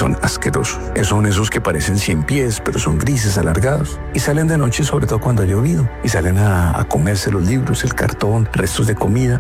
son asquerosos. Son esos que parecen 100 pies, pero son grises, alargados. Y salen de noche, sobre todo cuando ha llovido. Y salen a comerse los libros, el cartón, restos de comida.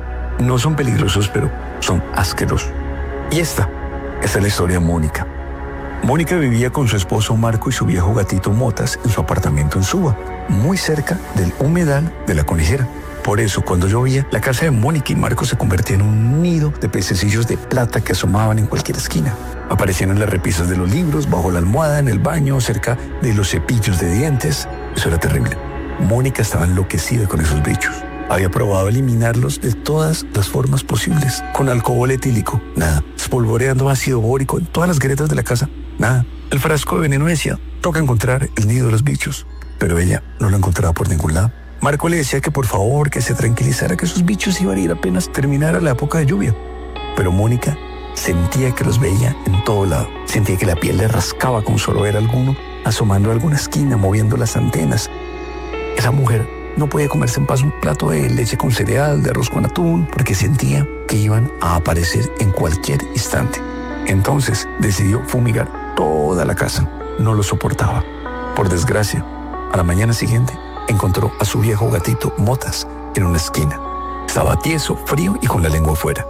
No son peligrosos, pero son asquerosos. Y esta es la historia de Mónica. Mónica vivía con su esposo Marco y su viejo gatito Motas en su apartamento en Suba, muy cerca del humedal de la Conejera. Por eso, cuando llovía, la casa de Mónica y Marco se convertía en un nido de pececillos de plata que asomaban en cualquier esquina. Aparecían en las repisas de los libros, bajo la almohada, en el baño, cerca de los cepillos de dientes. Eso era terrible. Mónica estaba enloquecida con esos bichos. Había probado eliminarlos de todas las formas posibles, con alcohol etílico, nada. Espolvoreando ácido bórico en todas las grietas de la casa, nada. El frasco de veneno decía, toca encontrar el nido de los bichos, pero ella no lo encontraba por ningún lado. Marco le decía que por favor, que se tranquilizara, que sus bichos iban a ir apenas terminara la época de lluvia. Pero Mónica sentía que los veía en todo lado. Sentía que la piel le rascaba con solo ver alguno, asomando a alguna esquina, moviendo las antenas. Esa mujer no podía comerse en paz un plato de leche con cereal, de arroz con atún, porque sentía que iban a aparecer en cualquier instante. Entonces decidió fumigar toda la casa. No lo soportaba. Por desgracia, a la mañana siguiente encontró a su viejo gatito Motas en una esquina. Estaba tieso, frío y con la lengua afuera.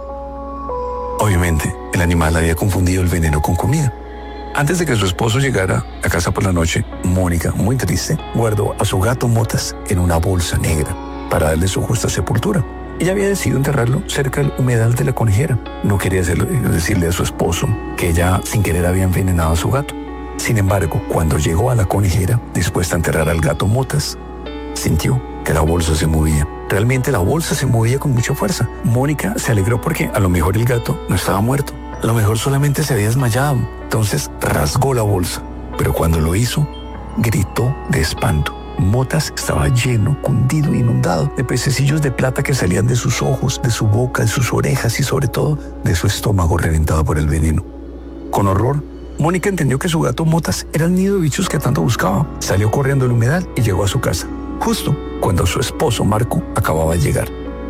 Obviamente, el animal había confundido el veneno con comida. Antes de que su esposo llegara a casa por la noche, Mónica, muy triste, guardó a su gato Motas en una bolsa negra para darle su justa sepultura. Ella había decidido enterrarlo cerca del humedal de la Conejera. No quería decirle a su esposo que ella sin querer había envenenado a su gato. Sin embargo, cuando llegó a la Conejera, dispuesta a enterrar al gato Motas, sintió que la bolsa se movía. Realmente la bolsa se movía con mucha fuerza. Mónica se alegró porque a lo mejor el gato no estaba muerto. A lo mejor solamente se había desmayado. Entonces rasgó la bolsa. Pero cuando lo hizo, gritó de espanto. Motas estaba lleno, cundido, inundado de pececillos de plata que salían de sus ojos, de su boca, de sus orejas y sobre todo de su estómago reventado por el veneno. Con horror, Mónica entendió que su gato Motas era el nido de bichos que tanto buscaba. Salió corriendo al humedal y llegó a su casa, justo cuando su esposo Marco acababa de llegar.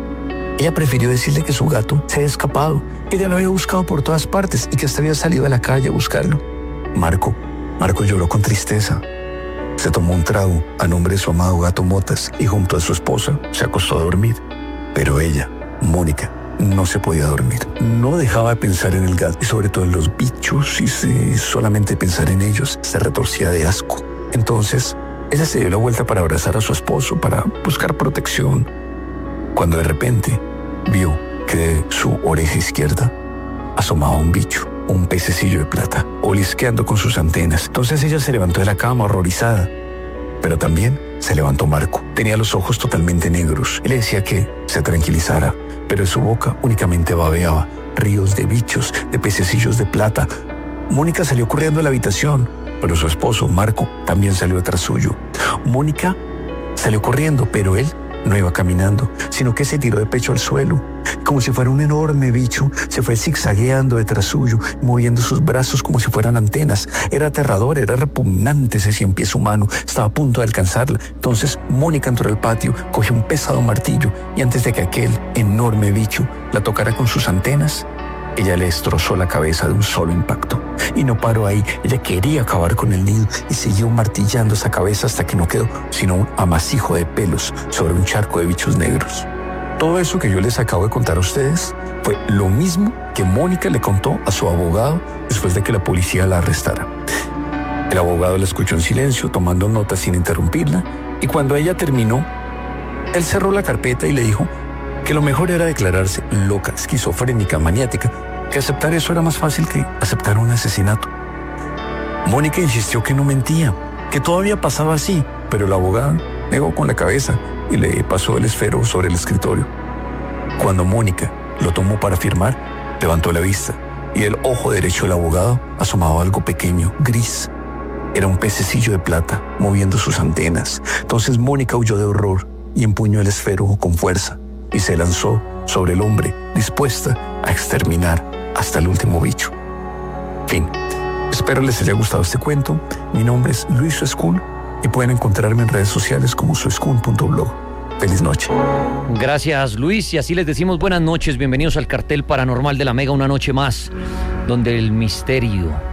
Ella prefirió decirle que su gato se había escapado, que ella lo había buscado por todas partes y que hasta había salido a la calle a buscarlo. Marco lloró con tristeza. Se tomó un trago a nombre de su amado gato Motas y junto a su esposa se acostó a dormir. Pero ella, Mónica, no se podía dormir. No dejaba de pensar en el gato y sobre todo en los bichos y solamente pensar en ellos se retorcía de asco. Entonces, ella se dio la vuelta para abrazar a su esposo, para buscar protección, cuando de repente vio que de su oreja izquierda asomaba un bicho, un pececillo de plata, olisqueando con sus antenas. Entonces ella se levantó de la cama horrorizada, pero también se levantó Marco. Tenía los ojos totalmente negros y le decía que se tranquilizara, pero en su boca únicamente babeaba ríos de bichos, de pececillos de plata. Mónica salió corriendo a la habitación, pero su esposo, Marco, también salió detrás suyo. Mónica salió corriendo, pero él no iba caminando, sino que se tiró de pecho al suelo. Como si fuera un enorme bicho, se fue zigzagueando detrás suyo, moviendo sus brazos como si fueran antenas. Era aterrador, era repugnante ese 100 pies humano. Estaba a punto de alcanzarla. Entonces Mónica entró al patio, cogió un pesado martillo y antes de que aquel enorme bicho la tocara con sus antenas, ella le destrozó la cabeza de un solo impacto. Y no paró ahí, ella quería acabar con el nido y siguió martillando esa cabeza hasta que no quedó sino un amasijo de pelos sobre un charco de bichos negros. Todo eso que yo les acabo de contar a ustedes fue lo mismo que Mónica le contó a su abogado después de que la policía la arrestara. El abogado la escuchó en silencio, tomando notas sin interrumpirla, y cuando ella terminó, él cerró la carpeta y le dijo que lo mejor era declararse loca, esquizofrénica, maniática, que aceptar eso era más fácil que aceptar un asesinato. Mónica insistió que no mentía, que todo había pasado así, pero el abogado negó con la cabeza y le pasó el esfero sobre el escritorio. Cuando Mónica lo tomó para firmar, levantó la vista y del ojo derecho del abogado asomaba algo pequeño, gris. Era un pececillo de plata moviendo sus antenas. Entonces Mónica huyó de horror y empuñó el esfero con fuerza y se lanzó sobre el hombre, dispuesta a exterminar hasta el último bicho. Fin. Espero les haya gustado este cuento. Mi nombre es Luis Suescún y pueden encontrarme en redes sociales como suescún.blog. Feliz noche. Gracias, Luis. Y así les decimos buenas noches. Bienvenidos al Cartel Paranormal de la Mega, una noche más, donde el misterio